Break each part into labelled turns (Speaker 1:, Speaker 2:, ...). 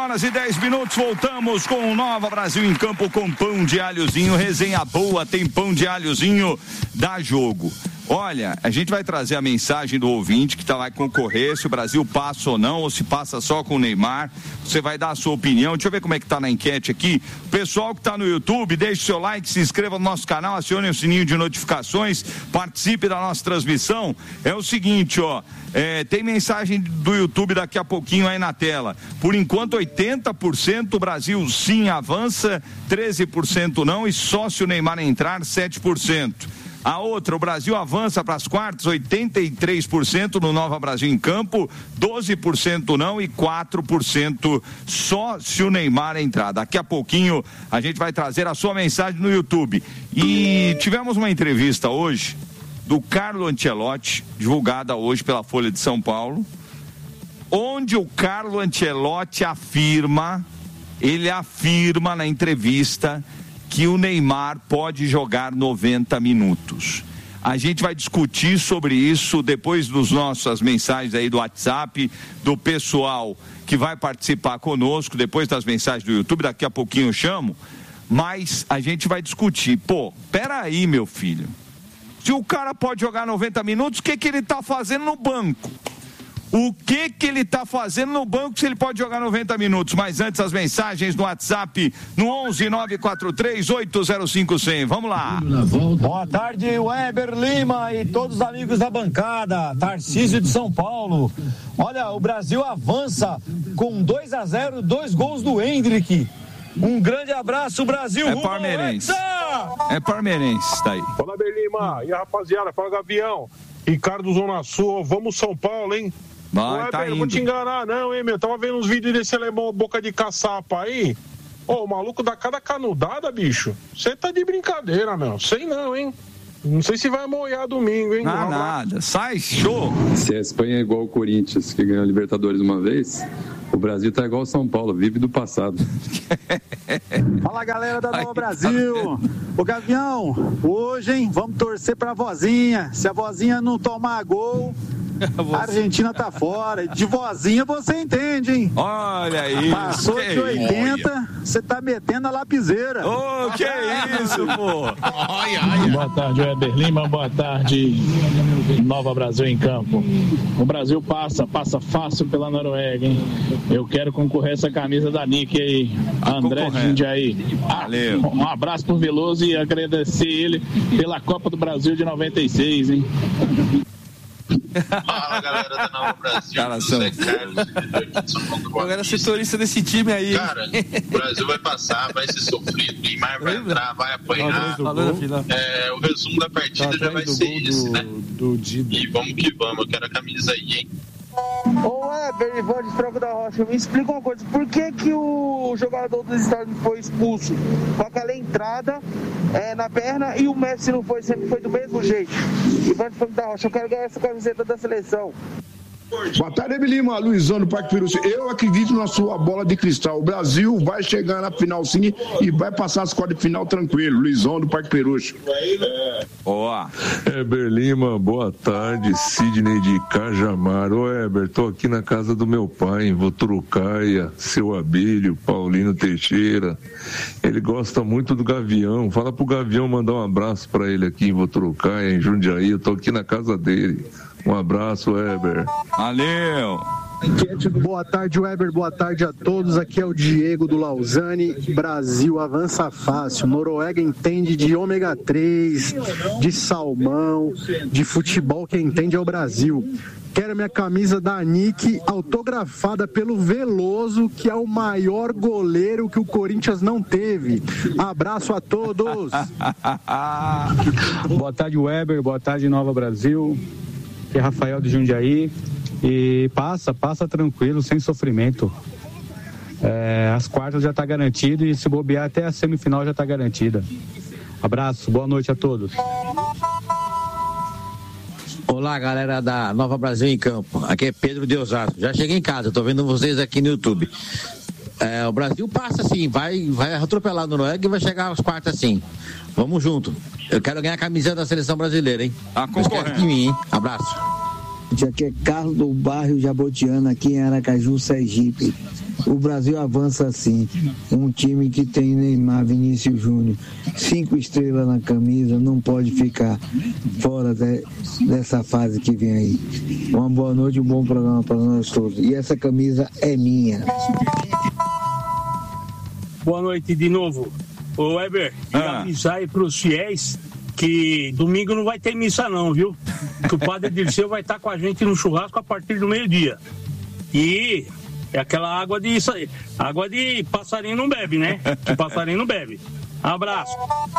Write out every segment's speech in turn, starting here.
Speaker 1: 11h10, voltamos com o Nova Brasil em Campo com pão de alhozinho, resenha boa, tem pão de alhozinho, dá jogo. Olha, a gente vai trazer a mensagem do ouvinte que vai concorrer, se o Brasil passa ou não, ou se passa só com o Neymar. Você vai dar a sua opinião. Deixa eu ver como é que tá na enquete aqui. Pessoal que tá no YouTube, deixe seu like, se inscreva no nosso canal, acione o sininho de notificações, participe da nossa transmissão. É o seguinte, ó, tem mensagem do YouTube daqui a pouquinho aí na tela. Por enquanto, 80% o Brasil sim avança, 13% não, e só se o Neymar entrar, 7%. A outra, o Brasil avança para as quartas, 83% no Nova Brasil em Campo, 12% não e 4% só se o Neymar entrar. Daqui a pouquinho a gente vai trazer a sua mensagem no YouTube. E tivemos uma entrevista hoje do Carlo Ancelotti, divulgada hoje pela Folha de São Paulo, onde o Carlo Ancelotti afirma na entrevista que o Neymar pode jogar 90 minutos. A gente vai discutir sobre isso depois das nossas mensagens aí do WhatsApp, do pessoal que vai participar conosco, depois das mensagens do YouTube, daqui a pouquinho eu chamo, mas a gente vai discutir. Pô, peraí, meu filho, se o cara pode jogar 90 minutos, o que ele tá fazendo no banco? O que ele tá fazendo no banco se ele pode jogar 90 minutos? Mas antes, as mensagens no WhatsApp no 11-943-805-100. Vamos lá.
Speaker 2: Boa tarde, Weber Lima e todos os amigos da bancada. Tarcísio de São Paulo. Olha, o Brasil avança com 2-0, 2 gols do Hendrick. Um grande abraço, Brasil.
Speaker 1: É parmeirense. É parmeirense, tá aí.
Speaker 3: Fala, Berlima. E a rapaziada, fala, Gavião. Ricardo Zona Sul, vamos São Paulo, hein?
Speaker 1: Vai, tá indo.
Speaker 3: Não vou te enganar não, hein, meu? Tava vendo uns vídeos desse alemão boca de caçapa aí. Ô, o maluco dá cada canudada, bicho. Você tá de brincadeira, meu. Sei não, hein? Não sei se vai moiar domingo, hein?
Speaker 1: Nada. Sai, show.
Speaker 4: Se a Espanha é igual o Corinthians, que ganhou a Libertadores uma vez, o Brasil tá igual o São Paulo, vive do passado.
Speaker 2: Fala, galera da Nova Brasil. Ô, Gavião, hoje, hein, vamos torcer pra vozinha. Se a vozinha não tomar gol, a Argentina tá fora. De vozinha você entende, hein?
Speaker 1: Olha aí.
Speaker 2: Passou de 80, você tá metendo a lapiseira.
Speaker 1: Ô, que isso, pô?
Speaker 5: Boa tarde, Weber Lima. Boa tarde, Nova Brasil em Campo. O Brasil passa fácil pela Noruega, hein? Eu quero concorrer essa camisa da Nick aí, André Jundiaí.
Speaker 1: Valeu.
Speaker 5: Um abraço pro Veloso e agradecer ele pela Copa do Brasil de 96, hein?
Speaker 6: Fala, galera da Nova Brasil.
Speaker 1: Cara,
Speaker 6: José Carlos, aqui de São Paulo do Boa
Speaker 7: Eu era setorista desse time aí.
Speaker 6: Cara, o Brasil vai passar, vai ser sofrido, Neymar vai entrar, vai apanhar. O resumo da partida já vai ser esse, né? E vamos que vamos, eu quero a camisa aí, hein?
Speaker 8: Ô Weber, Ivan de Franco da Rocha, me explica uma coisa, por que o jogador dos Estados Unidos foi expulso com aquela entrada na perna e o Messi não foi, sempre foi do mesmo jeito? Ivan de Franco da Rocha, eu quero ganhar essa camiseta da seleção.
Speaker 9: Boa tarde, Lima, Luizão do Parque Perucci. Eu acredito na sua bola de cristal. O Brasil vai chegar na final sim e vai passar as quartas de final tranquilo. Luizão do Parque Perucci.
Speaker 1: Boa.
Speaker 10: Heber Lima, boa tarde. Sidney de Cajamar. Ô Heber, tô aqui na casa do meu pai, em Voturucaia, seu Abílio, Paulino Teixeira. Ele gosta muito do Gavião. Fala pro Gavião mandar um abraço pra ele aqui em Voturucaia, em Jundiaí. Eu tô aqui na casa dele. Um abraço, Weber.
Speaker 1: Valeu.
Speaker 2: Boa tarde, Weber. Boa tarde a todos. Aqui é o Diego do Lausanne. Brasil avança fácil. Noruega entende de ômega 3, de salmão, de futebol. Quem entende é o Brasil. Quero minha camisa da Nick autografada pelo Veloso, que é o maior goleiro que o Corinthians não teve. Abraço a todos.
Speaker 5: Boa tarde, Weber. Boa tarde, Nova Brasil. Aqui é Rafael de Jundiaí. E passa tranquilo, sem sofrimento. As quartas já tá garantido e se bobear até a semifinal já tá garantida. Abraço, boa noite a todos.
Speaker 11: Olá, galera da Nova Brasil em Campo. Aqui é Pedro de Osasco. Já cheguei em casa, tô vendo vocês aqui no YouTube. O Brasil passa sim, vai atropelar no Noruega e vai chegar às quartas sim. Vamos junto. Eu quero ganhar a camiseta da seleção brasileira, hein? Esquece de mim, hein? Abraço.
Speaker 12: Aqui é Carlos do bairro Jabotiana, aqui em Aracaju, Sergipe. O Brasil avança assim. Um time que tem Neymar, Vinícius Júnior, 5 estrelas na camisa, não pode ficar fora dessa fase que vem aí. Uma boa noite e um bom programa para nós todos. E essa camisa é minha.
Speaker 13: Boa noite de novo. Ô Weber, avisar aí pros fiéis que domingo não vai ter missa não, viu? Que o padre Dirceu vai estar com a gente no churrasco a partir do meio-dia. E é aquela água de passarinho não bebe, né? Que passarinho não bebe. Abraço.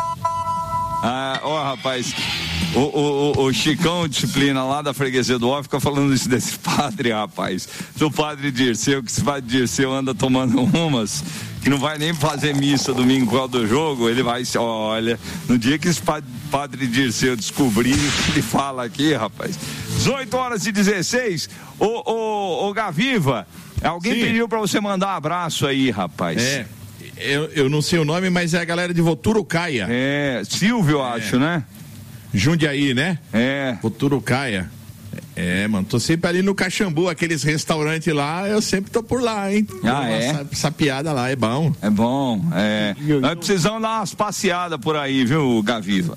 Speaker 1: Rapaz, o Chicão Disciplina lá da freguesia do Ó fica falando isso desse padre, rapaz. Do padre Dirceu, que esse padre Dirceu anda tomando umas, que não vai nem fazer missa domingo por causa do jogo, ele vai, olha, no dia que esse padre Dirceu descobrir o que ele fala aqui, rapaz. 18h16, ô Gaviva, alguém pediu pra você mandar um abraço aí, rapaz.
Speaker 14: Eu não sei o nome, mas é a galera de Voturucaia.
Speaker 1: Silvio, acho, né?
Speaker 14: Jundiaí, né? Voturucaia. Mano, tô sempre ali no Caxambu, aqueles restaurantes lá, eu sempre tô por lá, hein? Essa piada lá é bom.
Speaker 1: É bom, Nós precisamos dar umas passeadas por aí, viu, Gaviva?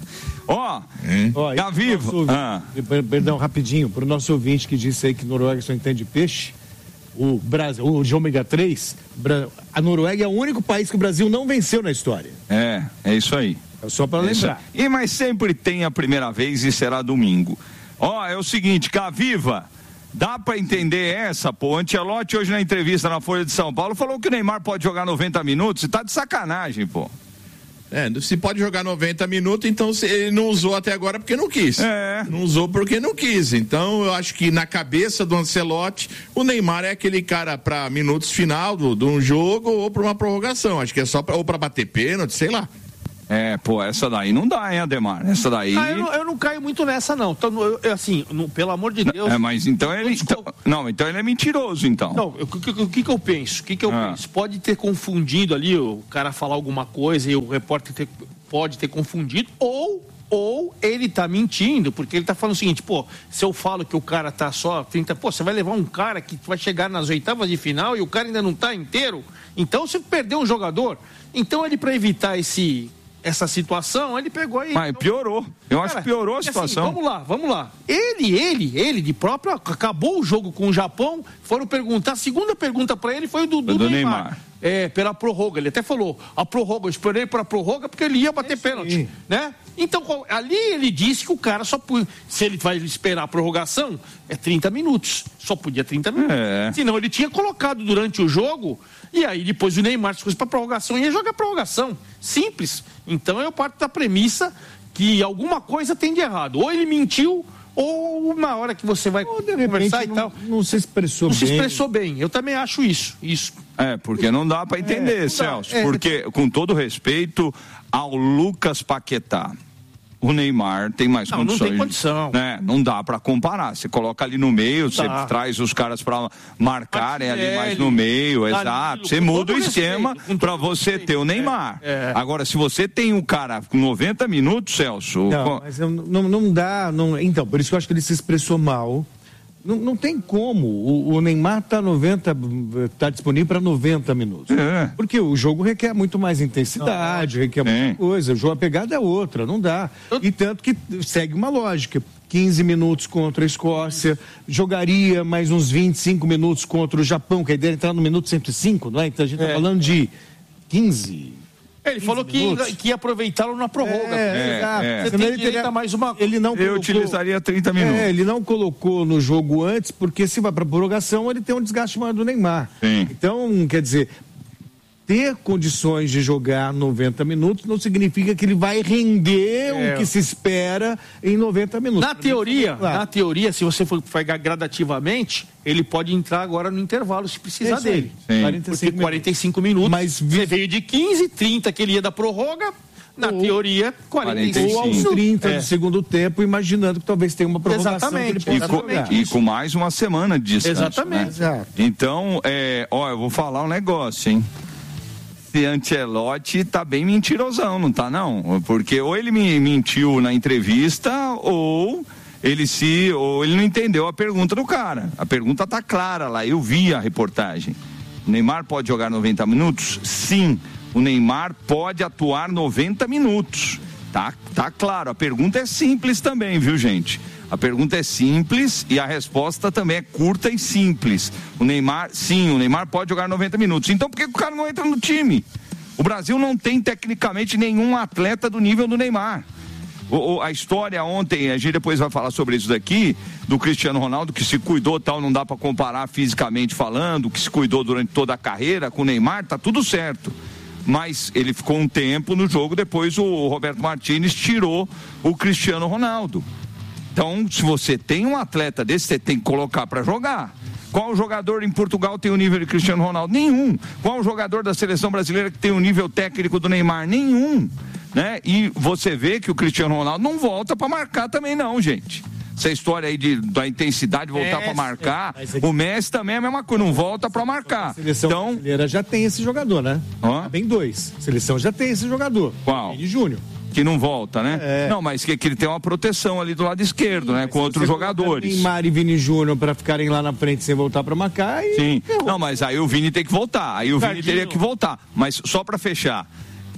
Speaker 1: Gaviva.
Speaker 15: Perdão, rapidinho, pro nosso ouvinte que disse aí que Noruega só entende peixe. O Brasil, o de ômega 3, a Noruega é o único país que o Brasil não venceu na história.
Speaker 1: É isso aí.
Speaker 15: É só para lembrar.
Speaker 1: Mas sempre tem a primeira vez e será domingo. É o seguinte, Gaviva, dá para entender essa, pô. Ancelotti hoje na entrevista na Folha de São Paulo falou que o Neymar pode jogar 90 minutos e tá de sacanagem, pô.
Speaker 14: Se pode jogar 90 minutos, então ele não usou até agora porque não quis. Não usou porque não quis. Então eu acho que na cabeça do Ancelotti, o Neymar é aquele cara para minutos final de um jogo ou para uma prorrogação. Acho que é só ou para bater pênalti, sei lá.
Speaker 1: Essa daí não dá, hein, Ademar? Essa daí...
Speaker 7: eu não caio muito nessa, não. Então, pelo amor de Deus...
Speaker 1: Mas então ele... Então ele é mentiroso, então.
Speaker 7: Não, o que eu penso? Penso? Pode ter confundido ali, o cara falar alguma coisa e o repórter pode ter confundido, ou ele tá mentindo, porque ele tá falando o seguinte, se eu falo que o cara tá só 30... você vai levar um cara que vai chegar nas oitavas de final e o cara ainda não tá inteiro? Então, se perder um jogador... Então, ele, para evitar essa situação, ele pegou aí.
Speaker 1: Mas piorou. Eu acho que piorou a situação.
Speaker 7: Assim, vamos lá. Ele de próprio, acabou o jogo com o Japão, foram perguntar, a segunda pergunta pra ele foi do Neymar. Pela prorroga. Ele até falou, a prorroga, eu esperei pra prorroga porque ele ia bater pênalti, né? Então, ali ele disse que o cara só podia, se ele vai esperar a prorrogação, 30 minutos. Só podia 30 minutos. Senão ele tinha colocado durante o jogo, e aí depois o Neymar, se fosse pra prorrogação, ia jogar prorrogação. Simples. Então eu parto da premissa que alguma coisa tem de errado. Ou ele mentiu, ou na hora que você vai conversar e tal...
Speaker 15: Não se expressou bem.
Speaker 7: Não se expressou bem. Eu também acho isso.
Speaker 1: Porque não dá pra entender, Celso. Porque, com todo respeito ao Lucas Paquetá, o Neymar tem mais condições.
Speaker 7: Não tem condição.
Speaker 1: Né? Não dá pra comparar. Você coloca ali no meio, você traz os caras pra marcarem ali mais no meio, exato. Você muda o esquema pra você ter o Neymar. Agora, se você tem um cara com 90 minutos, Celso...
Speaker 15: Mas não dá... Então, por isso que eu acho que ele se expressou mal. Não tem como. O Neymar tá disponível para 90 minutos. Porque o jogo requer muito mais intensidade, requer muita coisa. A pegada é outra, não dá. E tanto que segue uma lógica. 15 minutos contra a Escócia, jogaria mais uns 25 minutos contra o Japão, que a ideia é entrar no minuto 105, não é? Então a gente tá falando de 15...
Speaker 7: Ele falou que ia aproveitá-lo na prorroga.
Speaker 15: Você tem direito a mais uma... Eu
Speaker 1: utilizaria 30 minutos.
Speaker 15: Ele não colocou no jogo antes, porque se vai para prorrogação, ele tem um desgaste maior do Neymar. Então, quer dizer, ter condições de jogar 90 minutos não significa que ele vai render o que se espera em 90 minutos.
Speaker 7: Na teoria, se você for pegar gradativamente, ele pode entrar agora no intervalo se precisar dele. 45 minutos. Mas você veio de 15, 30 que ele ia da prorroga. Na teoria, 45.
Speaker 15: Ou aos 30 do segundo tempo, imaginando que talvez tenha uma prorrogação.
Speaker 1: E com mais uma semana de descanso.
Speaker 7: Exatamente.
Speaker 1: Né? Então, eu vou falar um negócio, hein? Esse Ancelotti tá bem mentirosão, não tá não? Porque ou ele me mentiu na entrevista, ou ele não entendeu a pergunta do cara. A pergunta tá clara lá, eu vi a reportagem. O Neymar pode jogar 90 minutos? Sim, o Neymar pode atuar 90 minutos. Tá claro, a pergunta é simples também, viu, gente? A pergunta é simples e a resposta também é curta e simples. O Neymar pode jogar 90 minutos. Então por que o cara não entra no time? O Brasil não tem tecnicamente nenhum atleta do nível do Neymar. A história ontem, a gente depois vai falar sobre isso daqui, do Cristiano Ronaldo, que se cuidou tal, não dá para comparar fisicamente falando, que se cuidou durante toda a carreira com o Neymar, tá tudo certo. Mas ele ficou um tempo no jogo, depois o Roberto Martínez tirou o Cristiano Ronaldo. Então, se você tem um atleta desse, você tem que colocar para jogar. Qual jogador em Portugal tem o nível de Cristiano Ronaldo? Nenhum. Qual jogador da seleção brasileira que tem o nível técnico do Neymar? Nenhum. Né? E você vê que o Cristiano Ronaldo não volta para marcar também não, gente. Essa história aí da intensidade de voltar para marcar, o Messi também é a mesma coisa, não volta para marcar.
Speaker 15: A seleção brasileira já tem esse jogador, né? Bem dois. A seleção já tem esse jogador.
Speaker 1: Qual?
Speaker 15: Vini Júnior.
Speaker 1: Que não volta, né? Não, mas que ele tem uma proteção ali do lado esquerdo, né? Com outros jogadores.
Speaker 15: Neymar e Vini Júnior para ficarem lá na frente sem voltar para marcar.
Speaker 1: Sim. Não, mas aí o Vini tem que voltar. Aí o Vini teria que voltar. Mas só para fechar,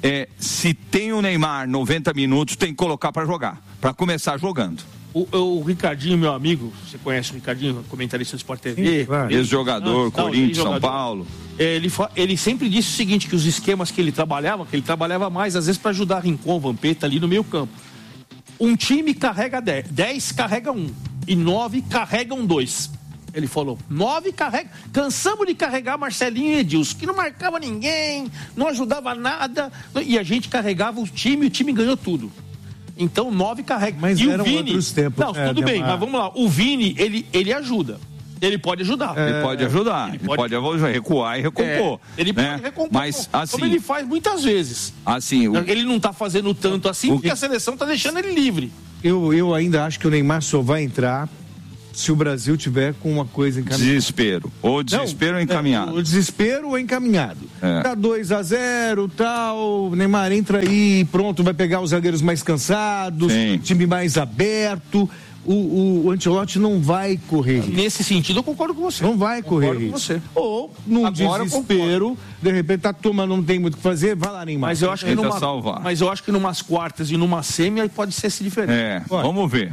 Speaker 1: se tem o Neymar 90 minutos, tem que colocar para jogar. Para começar jogando.
Speaker 7: O Ricardinho, meu amigo, você conhece o Ricardinho, comentarista do Sport TV?
Speaker 1: Sim, claro. Ex-jogador, Corinthians, São Paulo.
Speaker 7: Ele sempre disse o seguinte, que os esquemas que ele trabalhava mais, às vezes, para ajudar Rincon, Vampeta ali no meio campo. Um time carrega 10 carrega 1, e 9 carregam 2. Ele falou, 9 carrega... Cansamos de carregar Marcelinho e Edilson, que não marcava ninguém, não ajudava nada, e a gente carregava o time ganhou tudo. Então, 9 carrega.
Speaker 15: Mas
Speaker 7: e
Speaker 15: eram
Speaker 7: o Vini,
Speaker 15: outros tempos.
Speaker 7: Não, tudo bem, mas vamos lá. O Vini, ele ajuda. Ele pode ajudar.
Speaker 1: Ele pode ajudar. Ele pode recuar e recompor.
Speaker 7: Ele pode recompor.
Speaker 1: Mas, assim,
Speaker 7: como ele faz muitas vezes.
Speaker 1: Assim,
Speaker 7: ele não está fazendo tanto assim, porque a seleção está deixando ele livre.
Speaker 15: Eu ainda acho que o Neymar só vai entrar se o Brasil tiver com uma coisa encaminhada.
Speaker 1: Desespero. Ou desespero ou encaminhado.
Speaker 15: O desespero ou encaminhado. Tá 2-0, tal, o Neymar entra aí, pronto, vai pegar os zagueiros mais cansados, time mais aberto. O Ancelotti não vai correr isso.
Speaker 7: Nesse sentido, eu concordo com você.
Speaker 15: Não vai correr isso.
Speaker 7: Você.
Speaker 15: Ou, num desespero, de repente a turma não tem muito o que fazer, vai lá, Neymar.
Speaker 7: Mas eu acho que numas quartas e numa semi aí pode ser diferente.
Speaker 1: Vamos ver.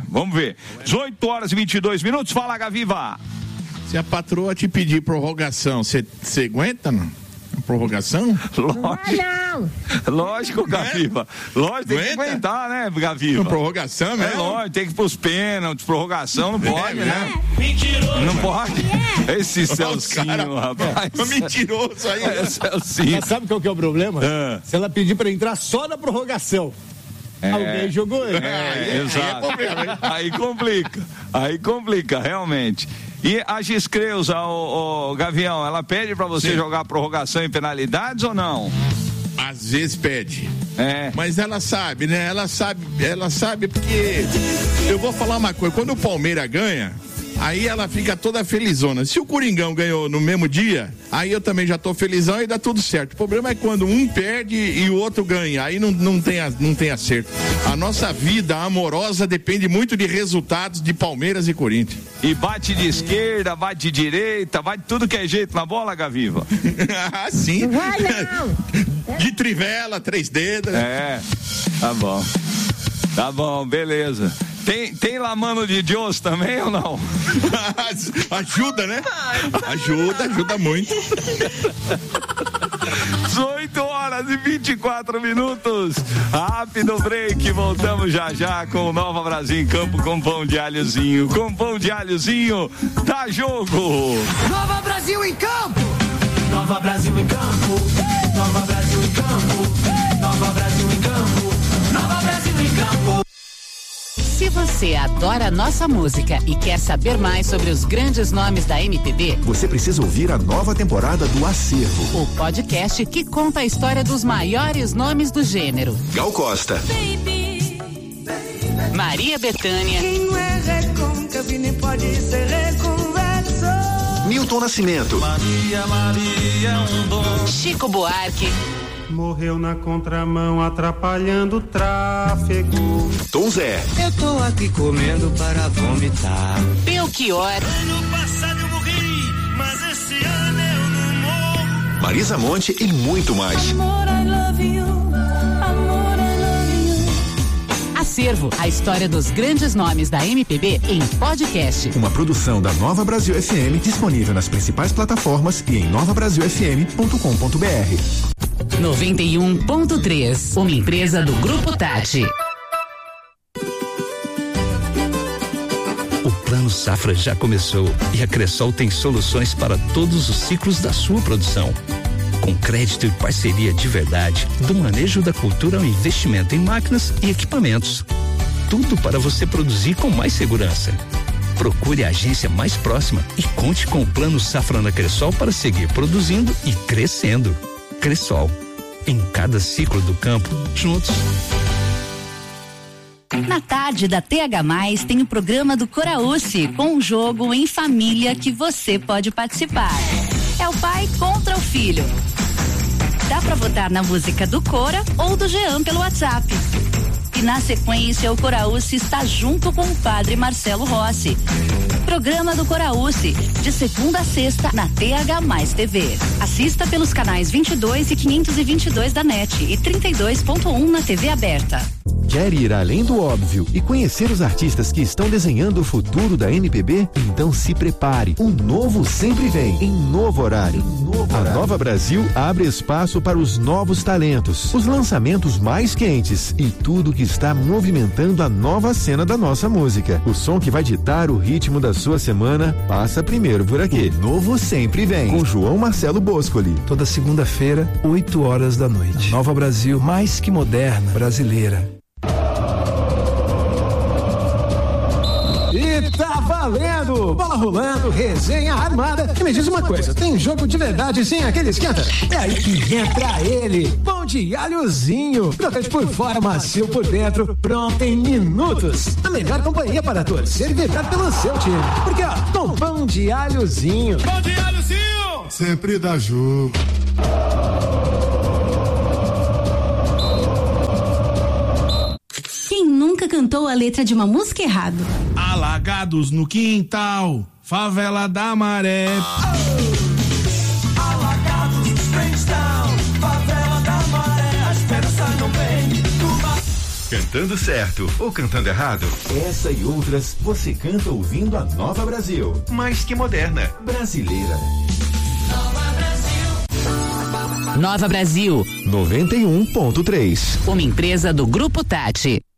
Speaker 1: 18 horas e 22 minutos, fala, Gaviva.
Speaker 14: Se a patroa te pedir prorrogação, você aguenta, não? Prorrogação?
Speaker 1: Lógico, Gaviva. Lógico, tem que aguentar, né, Gaviva?
Speaker 14: Prorrogação, né?
Speaker 1: Lógico, tem que ir pros pênaltis, prorrogação, não pode, né? Mentiroso. Não pode. Esse Celcinho, rapaz.
Speaker 14: Mentiroso aí.
Speaker 1: Celcinho.
Speaker 15: Mas sabe qual que é o problema? Se ela pedir pra entrar só na prorrogação. Alguém jogou ele.
Speaker 1: Exato. Aí complica, realmente. E a Giscreuza, o Gavião, ela pede pra você jogar prorrogação em penalidades ou não?
Speaker 14: Às vezes pede. Mas ela sabe, né? Ela sabe porque... Eu vou falar uma coisa, quando o Palmeiras ganha, aí ela fica toda felizona. Se o Coringão ganhou no mesmo dia, aí eu também já tô felizão e dá tudo certo. O problema é quando um perde e o outro ganha. Aí não tem acerto. A nossa vida amorosa depende muito de resultados de Palmeiras e Corinthians.
Speaker 1: E bate de esquerda, bate de direita, bate de tudo que é jeito na bola, Gaviva.
Speaker 14: Sim. De trivela, 3 dedos.
Speaker 1: Tá bom, beleza. Tem lá mano de Deus também ou não?
Speaker 14: Ajuda, né? Ajuda muito.
Speaker 1: 18 horas e 24 minutos. Rápido break. Voltamos já com o Nova Brasil em campo com pão de alhozinho. Com pão de alhozinho, dá jogo.
Speaker 16: Nova Brasil em campo. Nova Brasil em campo. Nova Brasil em campo. Nova Brasil em campo. Nova Brasil em campo.
Speaker 17: Se você adora nossa música e quer saber mais sobre os grandes nomes da MPB,
Speaker 18: você precisa ouvir a nova temporada do Acervo,
Speaker 17: o podcast que conta a história dos maiores nomes do gênero.
Speaker 18: Gal Costa,
Speaker 17: Baby, Maria Bethânia,
Speaker 16: quem não é recôncavo nem pode ser reconverso.
Speaker 18: Milton Nascimento,
Speaker 16: Maria, um dom.
Speaker 17: Chico Buarque,
Speaker 19: morreu na contramão atrapalhando o tráfego.
Speaker 18: Tom Zé,
Speaker 16: eu tô aqui comendo para vomitar.
Speaker 17: Belchior,
Speaker 16: Ano passado eu morri, mas esse ano eu não morro.
Speaker 18: Marisa Monte e muito mais.
Speaker 17: Amor, I love you. Amor, I love you. Acervo, a história dos grandes nomes da MPB em podcast.
Speaker 18: Uma produção da Nova Brasil FM, disponível nas principais plataformas e em novabrasilfm.com.br.
Speaker 17: 91.3, uma empresa do Grupo Tati.
Speaker 20: O Plano Safra já começou e a Cressol tem soluções para todos os ciclos da sua produção. Com crédito e parceria de verdade, do manejo da cultura ao investimento em máquinas e equipamentos. Tudo para você produzir com mais segurança. Procure a agência mais próxima e conte com o Plano Safra na Cressol para seguir produzindo e crescendo. Cressol, em cada ciclo do campo, juntos.
Speaker 17: Na tarde da TH+, tem o programa do Coraúce, com um jogo em família que você pode participar. É o pai contra o filho. Dá pra votar na música do Cora ou do Jean pelo WhatsApp. E na sequência, o Coraúce está junto com o padre Marcelo Rossi. Programa do Coraúce, de segunda a sexta, na TH+ TV. Assista pelos canais 22 e 522 da NET e 32.1 na TV aberta.
Speaker 18: Quer ir além do óbvio e conhecer os artistas que estão desenhando o futuro da MPB? Então se prepare. Um novo sempre vem, em novo horário. A Nova Brasil abre espaço para os novos talentos, os lançamentos mais quentes e tudo que está movimentando a nova cena da nossa música. O som que vai ditar o ritmo da sua semana passa primeiro por aqui. O novo sempre vem, com João Marcelo Boscoli.
Speaker 21: Toda segunda-feira, 8 horas da noite. Nova Brasil, mais que moderna, brasileira.
Speaker 22: E tá valendo! Bola rolando, resenha armada. E me diz uma coisa, tem jogo de verdade sem aquele esquenta? É aí que entra ele, pão de alhozinho. Crocante por fora, macio por dentro, pronto em minutos. A melhor companhia para torcer e vibrar pelo seu time. Porque ó, com pão de alhozinho.
Speaker 23: Pão de alhozinho! Sempre dá jogo.
Speaker 24: Quem nunca cantou a letra de uma música errado?
Speaker 23: Alagados no quintal, favela da Maré.
Speaker 16: Alagados, Trenchtown, favela da Maré. As pedras saem bem do mar.
Speaker 18: Cantando certo ou cantando errado? Essa e outras você canta ouvindo a Nova Brasil. Mais que moderna, brasileira.
Speaker 17: Nova Brasil
Speaker 18: 91.3,
Speaker 17: uma empresa do Grupo Tati.